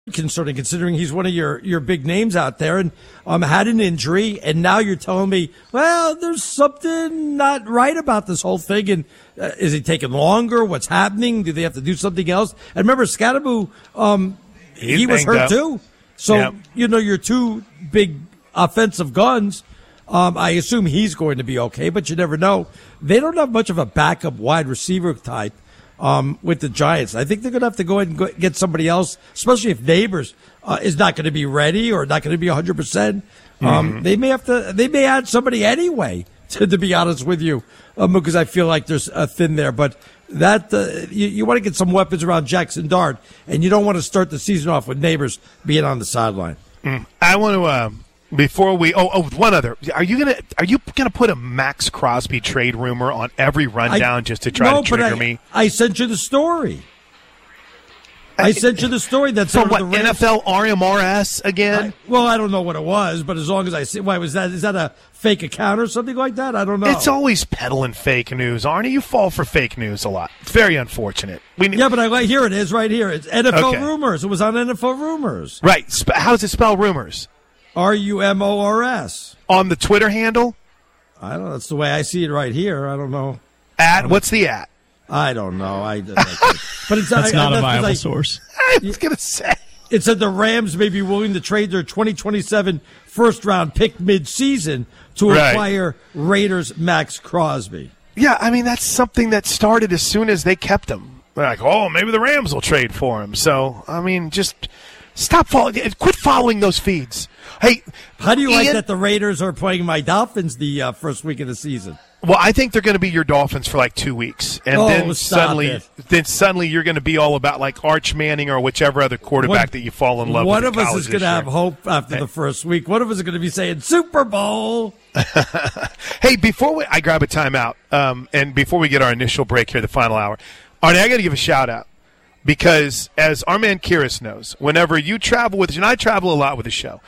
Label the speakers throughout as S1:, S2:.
S1: concerning, considering he's one of your big names out there, and had an injury, and now you're telling me, well, there's something not right about this whole thing, and is it taking longer? What's happening? Do they have to do something else? And remember, Scadaboo, he was hurt too. So, your two big offensive guns, I assume he's going to be okay, but you never know. They don't have much of a backup wide receiver type with the Giants. I think they're going to have to go ahead and get somebody else, especially if Neighbors is not going to be ready or not going to be 100%. They may add somebody anyway, to be honest with you, because I feel like there's a thin there. But that you want to get some weapons around Jackson Dart, and you don't want to start the season off with Neighbors being on the sideline.
S2: I want to before we one other. Are you gonna put a Max Crosby trade rumor on every rundown just to try to trigger me?
S1: I sent you the story. I sent you the story. That's
S2: from what, NFL RMRS again?
S1: I don't know what it was, but as long as I see, why was that? Is that a fake account or something like that? I don't know.
S2: It's always peddling fake news, Arnie. You fall for fake news a lot. It's very unfortunate.
S1: But here it is, right here. It's NFL Rumors. It was on NFL Rumors.
S2: Right. How does it spell rumors?
S1: RUMORS.
S2: On the Twitter handle?
S1: I don't know. That's the way I see it right here. I don't know.
S2: What's the at?
S1: I don't know.
S3: But that's not a viable source.
S2: I was going to say.
S1: It said the Rams may be willing to trade their 2027 first-round pick mid-season to acquire Raiders' Max Crosby.
S2: Yeah, I mean, that's something that started as soon as they kept him. They're like, maybe the Rams will trade for him. So, I mean, just quit following those feeds. Hey,
S1: how do you like that the Raiders are playing my Dolphins the first week of the season?
S2: Well, I think they're going to be your Dolphins for like 2 weeks, and then suddenly you're going to be all about like Arch Manning or whichever other quarterback that you fall in love with.
S1: One of us is going to have hope after the first week. One of us is going to be saying Super Bowl.
S2: Hey, before I grab a timeout, and before we get our initial break here, the final hour, Arnie, I got to give a shout out because as our man Kiris knows, whenever you travel with us, and I travel a lot with the show.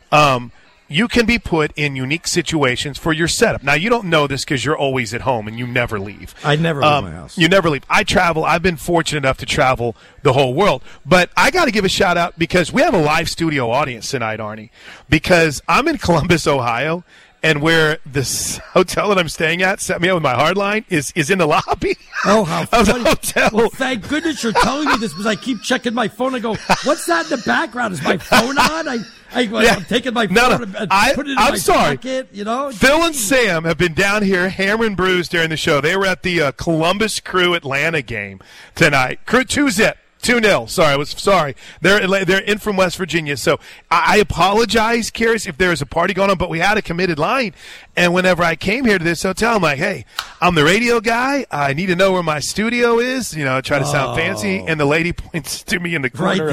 S2: You can be put in unique situations for your setup. Now, you don't know this because you're always at home and you never leave.
S1: I never leave my house.
S2: You never leave. I travel. I've been fortunate enough to travel the whole world. But I got to give a shout-out because we have a live studio audience tonight, Arnie, because I'm in Columbus, Ohio, and where this hotel that I'm staying at set me up with my hard line is in the lobby
S1: how
S2: of
S1: funny.
S2: the hotel.
S1: Well, thank goodness you're telling me this because I keep checking my phone. I go, what's that in the background? Is my phone on? I'm taking my phone and put it in my pocket,
S2: Phil and Sam have been down here hammering brews during the show. They were at the Columbus Crew Atlanta game tonight. Crew 2-zip. 2-0. Sorry. They're in from West Virginia. So I apologize, Kiris, if there's a party going on, but we had a committed line. And whenever I came here to this hotel, I'm like, hey, I'm the radio guy. I need to know where my studio is. Try to sound fancy. And the lady points to me in the corner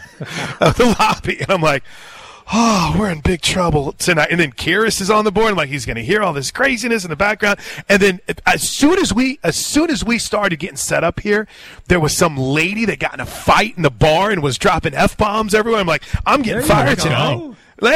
S2: of the lobby. And I'm like, we're in big trouble tonight. And then Kiris is on the board. I'm like, he's going to hear all this craziness in the background. And then as soon as we started getting set up here, there was some lady that got in a fight in the bar and was dropping F-bombs everywhere. I'm like, I'm getting fired tonight.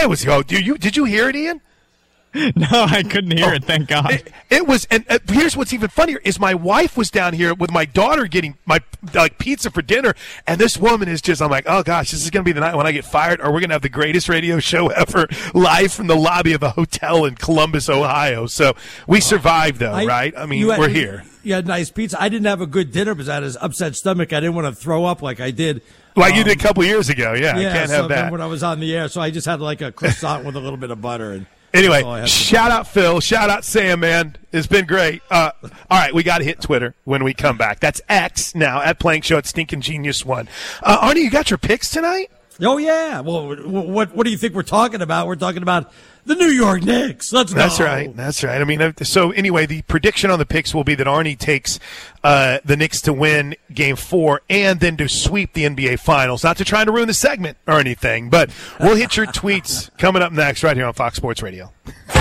S2: Did you hear it, Ian?
S3: No, I couldn't hear it, thank God.
S2: It was, and here's what's even funnier, is my wife was down here with my daughter getting my pizza for dinner, and this woman is just, I'm like, oh gosh, this is going to be the night when I get fired, or we're going to have the greatest radio show ever live from the lobby of a hotel in Columbus, Ohio. So we survived, though, right? I mean, we're here.
S1: You had nice pizza. I didn't have a good dinner because I had an upset stomach. I didn't want to throw up like I did.
S2: Like you did a couple years ago, yeah. I can't have that.
S1: When I was on the air, so I just had like a croissant with a little bit of butter and
S2: anyway, shout out Phil. Shout out Sam, man. It's been great. All right, we got to hit Twitter when we come back. That's X now, at Plank Show at Stinkin' Genius 1. Arnie, you got your picks tonight?
S1: Oh, yeah. Well, what do you think we're talking about? We're talking about the New York Knicks. Let's go.
S2: That's right. I mean, so anyway, the prediction on the picks will be that Arnie takes the Knicks to win Game 4 and then to sweep the NBA Finals. Not to try to ruin the segment or anything, but we'll hit your tweets coming up next right here on Fox Sports Radio.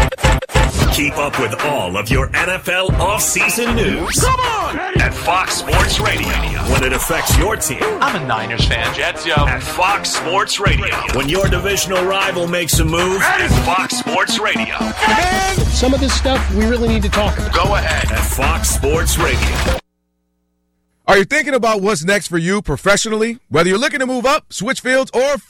S4: Keep up with all of your NFL offseason news.
S5: Come on!
S4: At Fox Sports Radio. When it affects your team.
S5: I'm a Niners fan. Jets, yo.
S4: At Fox Sports Radio. When your divisional rival makes a move. At Fox Sports Radio.
S6: And some of this stuff we really need to talk about.
S4: Go ahead at Fox Sports Radio.
S6: Are you tithinking about what's next for you professionally? Whether you're looking to move up, switch fields, or